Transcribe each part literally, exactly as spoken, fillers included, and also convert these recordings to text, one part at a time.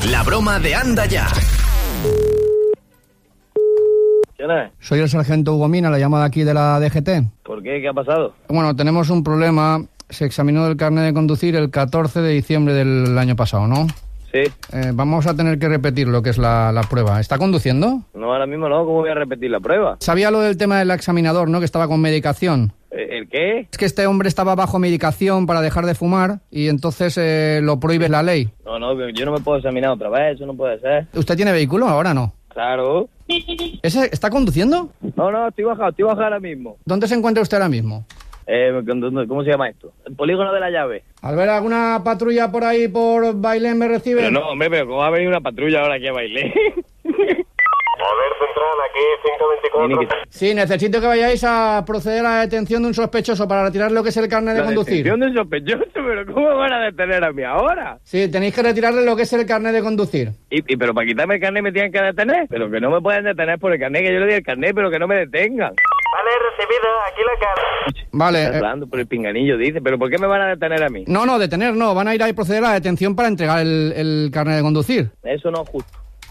La broma de Anda Ya. ¿Quién es? Soy el sargento Hugo Mina, la llamada aquí de la D G T. ¿Por qué? ¿Qué ha pasado? Bueno, tenemos un problema. Se examinó el carnet de conducir el catorce de diciembre del año pasado, ¿no? Sí. Eh, vamos a tener que repetir lo que es la, la prueba. ¿Está conduciendo? No, ahora mismo no. ¿Cómo voy a repetir la prueba? Sabía lo del tema del examinador, ¿no? Que estaba con medicación. ¿El qué? Es que este hombre estaba bajo medicación para dejar de fumar y entonces eh, lo prohíbe la ley. No, no, yo no me puedo examinar otra vez. Eso no puede ser. ¿Usted tiene vehículo? Ahora no. Claro. ¿Ese está conduciendo? No, no, estoy bajado, estoy bajado ahora mismo. ¿Dónde se encuentra usted ahora mismo? Eh, ¿Cómo se llama esto? El polígono de la llave. Al ver alguna patrulla por ahí por Bailén me recibe. Pero no, hombre, pero ¿cómo va a venir una patrulla ahora aquí a Bailén? A ver, central, aquí ciento veinticuatro. Sí, necesito que vayáis a proceder a la detención de un sospechoso para retirar lo que es el carnet de La conducir. detención de sospechoso, pero ¿cómo me van a detener a mí ahora? Sí, tenéis que retirarle lo que es el carnet de conducir. ¿Y, y pero para quitarme el carnet me tienen que detener? Pero que no me pueden detener por el carnet, que yo le di el carnet, pero que no me detengan. Vale, recibido, aquí la cara. Vale. Está eh, hablando por el pinganillo, dice, pero ¿por qué me van a detener a mí? No, no, detener no. Van a ir a proceder a la detención para entregar el, el carnet de conducir. Eso no es justo.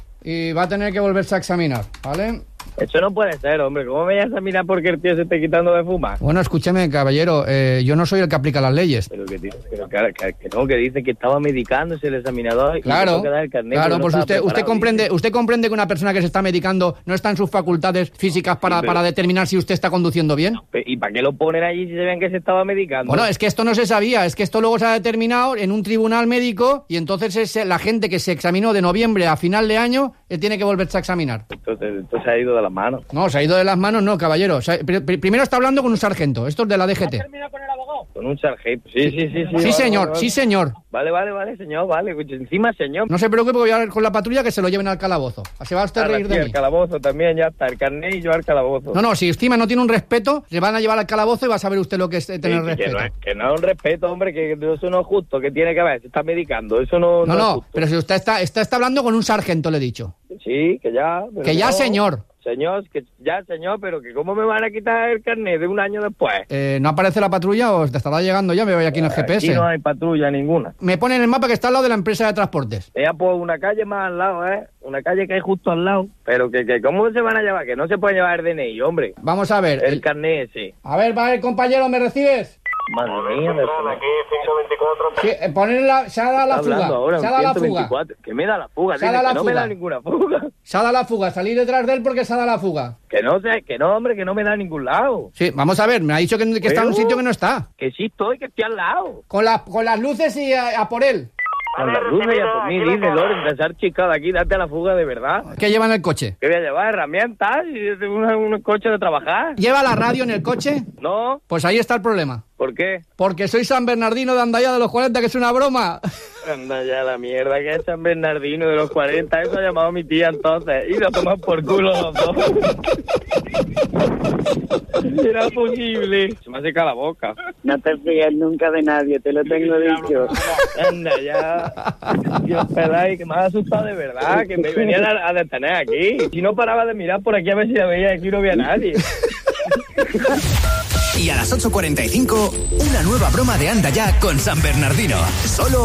Y va a tener que volverse a examinar, ¿vale? Eso no puede ser, hombre. ¿Cómo me vas a mirar porque el tío se esté quitando de fumar? Bueno, escúcheme, caballero, eh, yo no soy el que aplica las leyes. Pero que, dice, pero que, que, que no, que dice que estaba medicándose el examinador y Claro, que dar el carnet, claro, no pues usted, usted preparado, comprende, dice. usted comprende que una persona que se está medicando no está en sus facultades físicas para, Sí, pero- para determinar si usted está conduciendo bien. ¿Y para qué lo ponen allí si se ven que se estaba medicando? Bueno, es que esto no se sabía, es que esto luego se ha determinado en un tribunal médico y entonces es la gente que se examinó de noviembre a final de año eh, tiene que volverse a examinar. Entonces, entonces se ha ido de las manos. No, se ha ido de las manos, no, caballero. O sea, pr- pr- primero está hablando con un sargento, esto es de la D G T. Con un sargento. Sí, sí, sí. Sí, Sí, vale, señor, vale, sí, vale. señor. Vale, vale, vale, señor, vale. Pues encima, señor. No se preocupe, voy a hablar con la patrulla que se lo lleven al calabozo. Se va a usted a Ahora reír sí, de el mí. calabozo también, ya está. El carnet y yo al calabozo. No, no, si encima no tiene un respeto, se van a llevar al calabozo y va a saber usted lo que es eh, tener Sí, que, respeto. no es, que no es un respeto, hombre, que eso no es justo, que tiene que haber, se está medicando, eso no, No, no es no, justo. pero si usted está, está, está hablando con un sargento, le he dicho. Sí, que ya. pero Que ya, no. señor. Señor, que ya, señor, pero que cómo me van a quitar el carnet de un año después. Eh, ¿No aparece la patrulla o te estará llegando ya? Me voy aquí en el G P S. Aquí no hay patrulla ninguna. Me pone en el mapa que está al lado de la empresa de transportes. Ella pues una calle más al lado, ¿eh? Una calle que hay justo al lado. Pero que, que ¿cómo se van a llevar? Que no se puede llevar el D N I, hombre. Vamos a ver. El el- carnet ese. A ver, va, compañero, ¿me recibes? Madre A ver, mía, de central, aquí ciento veinticuatro. Sí, eh, poner la, se ha dado la Está hablando fuga. ahora, Se ha un dado la ciento fuga. veinticuatro. Que me da la fuga, Se ha dice, dado la que no me fuga. da ninguna fuga. Se ha dado la fuga. Salir detrás de él porque se ha dado la fuga. Que no sé, que no, hombre, que no me da a ningún lado. Sí, vamos a ver. Me ha dicho que, que está en un Pero- sitio que no está. Que sí estoy, que estoy al lado. Con, la, con las luces y a, a por él. Con Vale, la luz y a por mí, recibido, aquí dice la Loren, empezar chica de aquí, date a la fuga de verdad. ¿Qué lleva en el coche? ¿Qué voy a llevar? ¿Herramientas? ¿Y es un, un coche de trabajar? ¿Lleva la radio en el coche? No, Pues ahí está el problema. ¿por qué? Porque soy San Bernardino de Andaya de los cuarenta, que es una broma. Anda ya la mierda, que es San Bernardino de los cuarenta, eso ha llamado mi tía entonces, y lo toman por culo los dos. Era posible. Se me ha secado la boca. No te fíes nunca de nadie, te lo tengo dicho. Anda ya. Dios, pedáis, que me has asustado de verdad, que me venían a, a detener aquí. Si no paraba de mirar por aquí a ver si la veía, aquí no había nadie. Y a las ocho cuarenta y cinco, una nueva broma de Anda Ya con San Bernardino. Solo